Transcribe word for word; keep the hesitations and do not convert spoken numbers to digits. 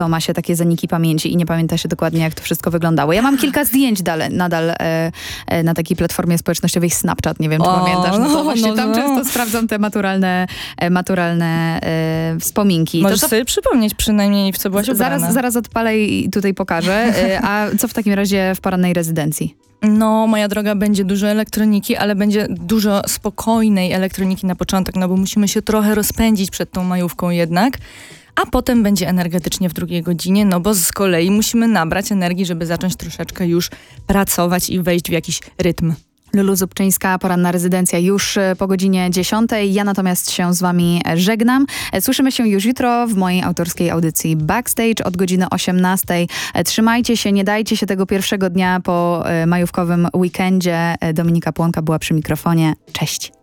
ma się takie zaniki pamięci i nie pamięta się dokładnie, jak to wszystko wyglądało. Ja mam kilka zdjęć dale, nadal e, e, na takiej platformie społecznościowej Snapchat. Nie wiem, czy o, pamiętasz. No to właśnie no, tam no. często sprawdzam te maturalne, e, maturalne e, wspominki. Możesz to, to sobie przypomnieć przynajmniej, w co byłaś ubrana. zaraz, zaraz odpalę i tutaj pokażę. E, a co w takim razie w porannej rezydencji? No, moja droga, będzie dużo elektroniki, ale będzie dużo spokojnej elektroniki na początek, no bo musimy się trochę rozpędzić przed tą majówką jednak. A potem będzie energetycznie w drugiej godzinie, no bo z kolei musimy nabrać energii, żeby zacząć troszeczkę już pracować i wejść w jakiś rytm. Lulu Zupczyńska, poranna rezydencja już po godzinie dziesiątej. Ja natomiast się z wami żegnam. Słyszymy się już jutro w mojej autorskiej audycji Backstage od godziny osiemnastej. Trzymajcie się, nie dajcie się tego pierwszego dnia po majówkowym weekendzie. Dominika Płonka była przy mikrofonie. Cześć.